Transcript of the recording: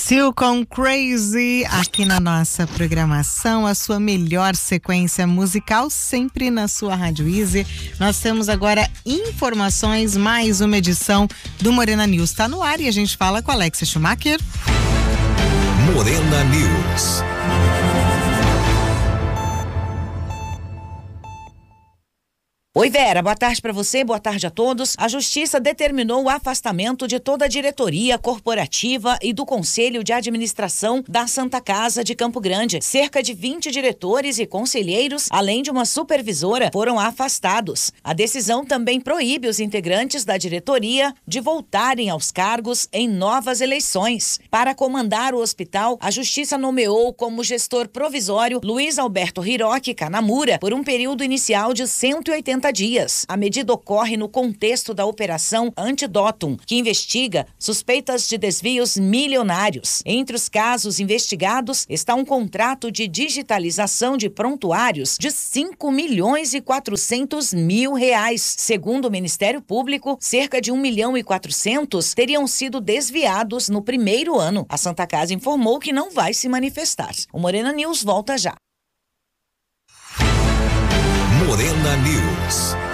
Seal com Crazy aqui na nossa programação, a sua melhor sequência musical sempre na sua Rádio Easy. Nós temos agora informações, mais uma edição do Morena News. Está no ar e a gente fala com a Alexia Schumacher. Morena News. Oi, Vera, boa tarde para você, boa tarde a todos. A Justiça determinou o afastamento de toda a diretoria corporativa e do Conselho de Administração da Santa Casa de Campo Grande. Cerca de 20 diretores e conselheiros, além de uma supervisora, foram afastados. A decisão também proíbe os integrantes da diretoria de voltarem aos cargos em novas eleições. Para comandar o hospital, a Justiça nomeou como gestor provisório Luiz Alberto Hiroki Kanamura por um período inicial de 180 dias. A medida ocorre no contexto da Operação Antidotum, que investiga suspeitas de desvios milionários. Entre os casos investigados está um contrato de digitalização de prontuários de 5.400.000 reais. Segundo o Ministério Público, cerca de 1.400.000 teriam sido desviados no primeiro ano. A Santa Casa informou que não vai se manifestar. O Morena News volta já. Morena News.